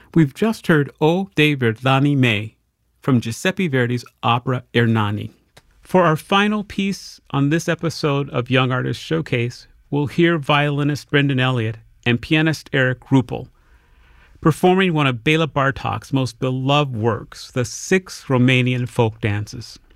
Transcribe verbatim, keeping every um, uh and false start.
We've just heard O David l'anime from Giuseppe Verdi's opera Ernani. For our final piece on this episode of Young Artists Showcase, we'll hear violinist Brendan Elliott and pianist Eric Ruppel performing one of Bela Bartok's most beloved works, the Six Romanian Folk Dances.